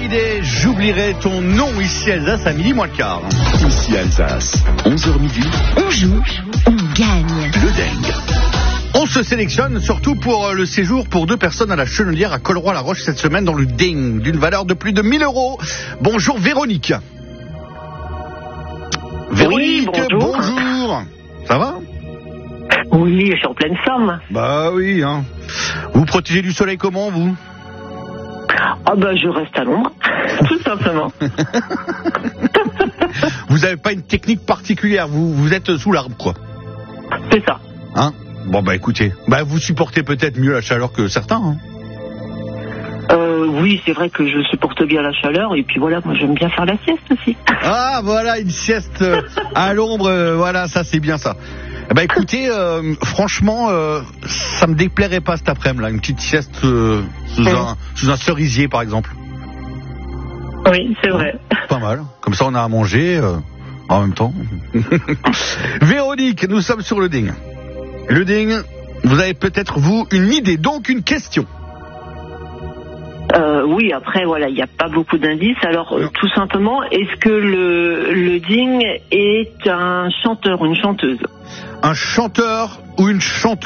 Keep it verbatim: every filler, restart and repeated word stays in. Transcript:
Hallyday, j'oublierai ton nom ici Alsace à midi moins le quart. Ici Alsace, onze heures midi. On joue, on gagne. Le dingue. On se sélectionne surtout pour le séjour pour deux personnes à la Chenelière à Colroy-la-Roche cette semaine dans le Ding, d'une valeur de plus de mille euros. Bonjour Véronique. Véronique, oui, bonjour. bonjour. Ça va ? Oui, je suis en pleine forme. Bah oui, hein. Vous protégez du soleil comment, vous ? Ah bah je reste à l'ombre, tout simplement. Vous n'avez pas une technique particulière, vous, vous êtes sous l'arbre, quoi. C'est ça. Hein ? Bon bah écoutez, bah vous supportez peut-être mieux la chaleur que certains, hein. Euh, oui, c'est vrai que je supporte bien la chaleur et puis voilà, moi j'aime bien faire la sieste aussi. Ah voilà, une sieste euh, à l'ombre, euh, voilà, ça c'est bien ça. Eh ben écoutez, euh, franchement, euh, ça me déplairait pas cet après-midi là, une petite sieste euh, sous, mmh. un, sous un cerisier par exemple. Oui, c'est vrai. Pas mal. Comme ça on a à manger euh, en même temps. Véronique, nous sommes sur le Ding. Le Ding, vous avez peut-être vous une idée, donc une question. Euh, oui, après voilà, il n'y a pas beaucoup d'indices. Alors euh, tout simplement, est-ce que le, le Ding est un chanteur ou une chanteuse ? Un chanteur ou une chanteuse ?